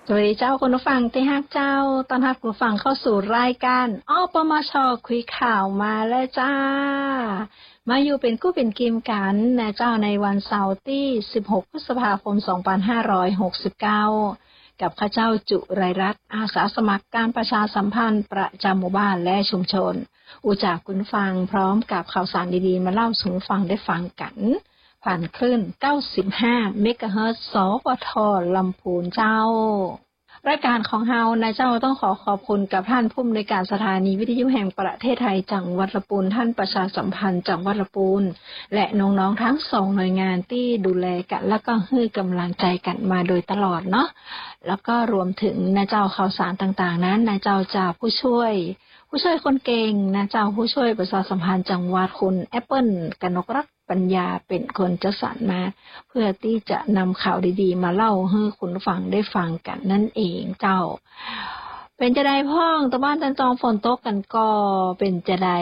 สวัสดีเจ้าคุณผู้ฟังที่ฮักเจ้าตอนรับคุณผู้ฟังเข้าสู่รายการปมช.คุยข่าวมาแล้วจ้ามาอยู่เป็นกู้เป็นกิมกันนะเจ้าในวันเสาร์ที่16พฤษภาคม2569กับข้าเจ้าจุไรรัตน์อาสาสมัครการประชาสัมพันธ์ประจำหมู่บ้านและชุมชนอุจากคุณฟังพร้อมกับข่าวสารดีๆมาเล่าสู่ฟังได้ฟังกันผ่านคลื่น95เมกะเฮิรตซ์สวทลำพูนเจ้ารายการของเฮานะเจ้าต้องขอบคุณกับท่านผู้อำนวยการสถานีวิทยุแห่งประเทศไทยจังหวัดลำพูนท่านประชาสัมพันธ์จังหวัดลำพูนและน้องๆทั้ง2หน่วยงานที่ดูแลกันแล้วก็ให้กำลังใจกันมาโดยตลอดเนาะแล้วก็รวมถึงนะเจ้าข่าวสารต่างๆนั้นนะเจ้าจากผู้ช่วยคนเก่งนะเจ้าผู้ช่วยประชาสัมพันธ์จังหวัดคุณแอปเปิลกนกรักปัญญาเป็นคนจัดสรรมาเพื่อที่จะนำข่าวดีๆมาเล่าให้คุณฟังได้ฟังกันนั่นเองเจ้าเป็นจะได้พ้องตะบ้านตันจองฝนตกกันก็เป็นจะได้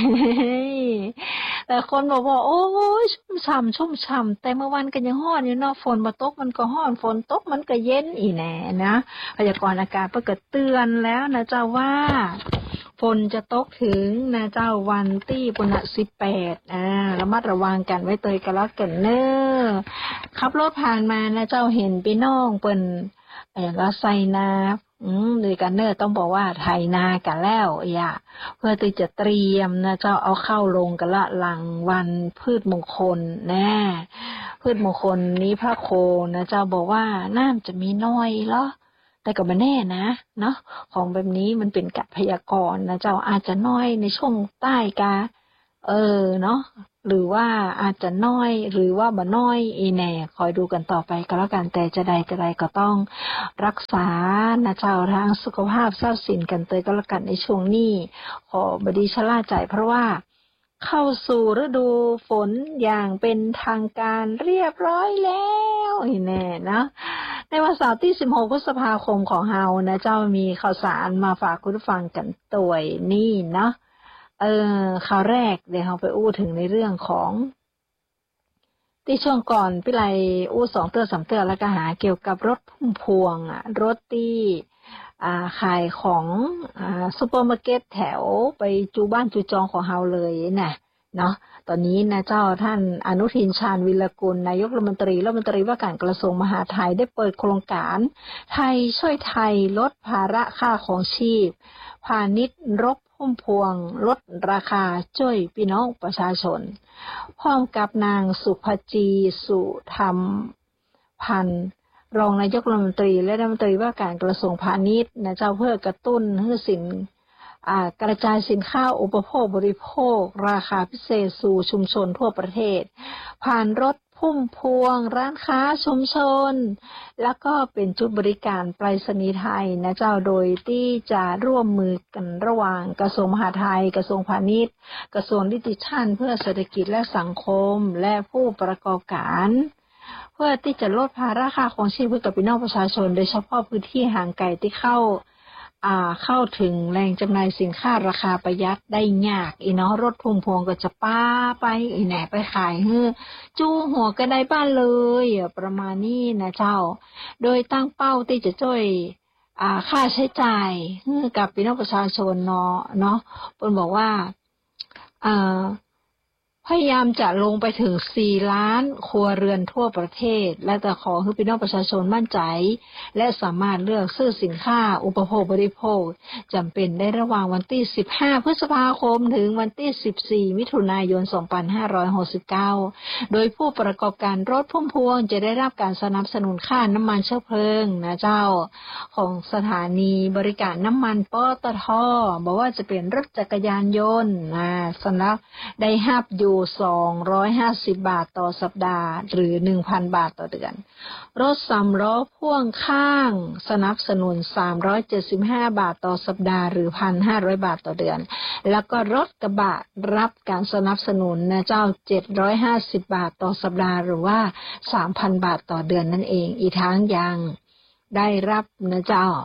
แต่คนบอกว่าโอ้ยชุ่มฉ่ำแต่เมื่อวันกันยังฮ้อนอยู่เนาะฝนบ่ตกมันก็ฮ้อนฝนตกมันก็เย็นอีแหน่นะพยากรณ์อากาศเพิ่นก็เตือนแล้วนะเจ้าว่าฝนจะตกถึงนะเจ้าวันที่ปุณ18ระมัดระวังกันไว้เตยกันแล้วกันเน้อขับรถผ่านมานะเจ้าเห็นพี่น้องเปิ้นก็ใส่นาโดยกันเนอร์ต้องบอกว่าไถนากันแล้วเพื่อที่จะเตรียมนะเจ้าเอาเข้าลงกันละหลังวันพืชมงคลนะพืชมงคลนี้พระโคนะเจ้าบอกว่าน้ำจะมีน้อยเหรอแต่ก็ไม่แน่นะเนาะของแบบนี้มันเป็นกัพยากรณ์นะเจ้าอาจจะน้อยในช่วงใต้กาเนาะหรือว่าอาจจะน้อยหรือว่าบ่น้อยแน่คอยดูกันต่อไปก็แล้วกันแต่จะใดก็ต้องรักษานะเจ้าทางสุขภาพทรัพย์สินกันเตยก็แล้วกันในช่วงนี้ขอบดีชะล่าใจเพราะว่าเข้าสู่ฤดูฝนอย่างเป็นทางการเรียบร้อยแล้วแน่นะในวันเสาร์ที่16พฤษภาคมของเฮานะเจ้ามีข่าวสารมาฝากคุณผู้ฟังกันตัวยนี่เนาะข่าวแรกเดี๋ยวเราไปอู้ถึงในเรื่องของที่ช่วงก่อนพี่ไลอู้2เตือน3เตือนแล้วก็หาเกี่ยวกับรถพุ่มพวงรถที่ขายของซุปเปอร์มาร์เก็ตแถวไปจูบ้านจูจองของเฮาเลยน่ะเนาะตอนนี้นะเจ้าท่านอนุทินชาญวิรกุลนายกรัฐมนตรีว่าการกระทรวงมหาดไทยได้เปิดโครงการไทยช่วยไทยลดภาระค่าของชีพพาณิชย์รถพุ่มพวงลดราคาช่วยพี่น้องประชาชนพร้อมกับนางสุภจีสุธรรมพันธ์รองนายกรัฐมนตรีและรัฐมนตรีว่าการกระทรวงพาณิชย์นะเจ้าเพื่อกระตุ้นให้กระจายสินค้าอุปโภคบริโภคราคาพิเศษสู่ชุมชนทั่วประเทศผ่านรถพุ่มพวงร้านค้าชุมชนแล้วก็เป็นจุดบริการไปรษณีย์ไทยนะเจ้าโดยที่จะร่วมมือกันระหว่างกระทรวงมหาดไทยกระทรวงพาณิชย์กระทรวงดิจิทัลเพื่อเศรษฐกิจและสังคมและผู้ประกอบการเพื่อที่จะลดภาระค่าของชีพให้กับพี่น้องประชาชนโดยเฉพาะพื้นที่ห่างไกลที่เข้าถึงแหล่งจำหน่ายสินค้าราคาประหยัดได้ยากเนาะรถพุ่มพวงก็จะป้าไปแหน่ไปขายจู้หัวก็ได้บ้านเลยประมาณนี้นะเจ้าโดยตั้งเป้าที่จะช่วยค่าใช้จ่ายให้กับพี่น้องประชาชนเนาะเพิ่นบอกว่าพยายามจะลงไปถึง4ล้านครัวเรือนทั่วประเทศและแต่ขอให้พี่น้องประชาชนมั่นใจและสามารถเลือกซื้อสินค้าอุปโภคบริโภคจำเป็นได้ระหว่างวันที่15พฤษภาคมถึงวันที่14มิถุนายน2569โดยผู้ประกอบการรถพุ่มพวงจะได้รับการสนับสนุนค่าน้ำมันเชื้อเพลิงนะเจ้าของสถานีบริการน้ำมันปตท.บอกว่าจะเป็นรถจักรยานยนต์สำหรับได้รับอยู่250 บาทต่อสัปดาห์หรือ 1,000 บาทต่อเดือนรถ3ล้อพ่วงข้างสนับสนุน375 บาทต่อสัปดาห์หรือ 1,500 บาทต่อเดือนแล้วก็รถกระบะรับการสนับสนุนนะเจ้า750 บาทต่อสัปดาห์หรือว่า 3,000 บาทต่อเดือนนั่นเองอีกทั้งยังได้รับนะเจ้า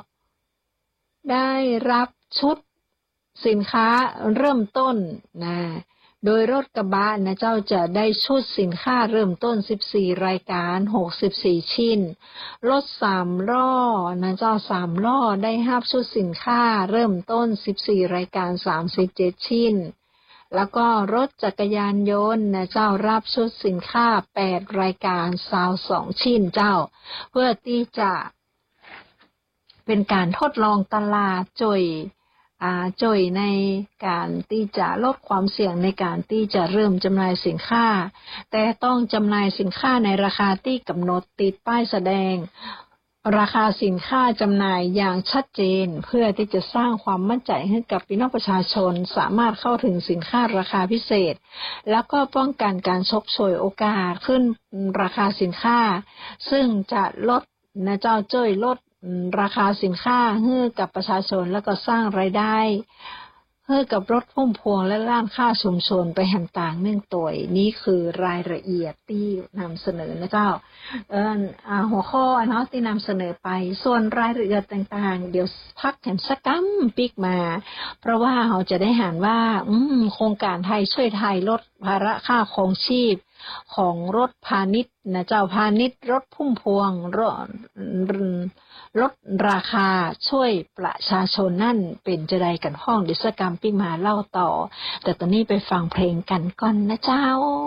ได้รับชุดสินค้าเริ่มต้นนะโดยรถกระบะนะเจ้าจะได้ชุดสินค้าเริ่มต้น14รายการ64ชิ้นรถ3ล้อนะเจ้า3ล้อได้รับชุดสินค้าเริ่มต้น14รายการ37ชิ้นแล้วก็รถจักรยานยนต์นะเจ้ารับชุดสินค้า8รายการ22ชิ้นเจ้าเพื่อที่จะเป็นการทดลองตลาดจ่อยในการที่จะลดความเสี่ยงในการที่จะเริ่มจำหน่ายสินค้าแต่ต้องจำหน่ายสินค้าในราคาที่กำหนดติดป้ายแสดงราคาสินค้าจำหน่ายอย่างชัดเจนเพื่อที่จะสร้างความมั่นใจให้กับพี่น้องประชาชนสามารถเข้าถึงสินค้าราคาพิเศษแล้วก็ป้องกันการฉกฉวยโอกาสขึ้นราคาสินค้าซึ่งจะลดนะเจ้าจ้อยลดราคาสินค้าให้กับประชาชนแล้วก็สร้างรายได้ให้กับรถพุ่มพวงและร้านค้าชุมชนไปแห่งต่างเนื่องตัวนี้คือรายละเอียดที่นำเสนอนะเจ้าหัวข้อเนาะที่นำเสนอไปส่วนรายละเอียดต่างๆเดี๋ยวพักแถมสักกัมปิกมาเพราะว่าเราจะได้เห็นว่าโครงการไทยช่วยไทยลดภาระค่าครองชีพของรถพาณิชย์นะเจ้าพาณิชย์รถพุ่มพวงลดราคาช่วยประชาชนนั่นเป็นจะได้กันห้องดิสกรรมปิ้งมาเล่าต่อแต่ตอนนี้ไปฟังเพลงกันก่อนนะเจ้า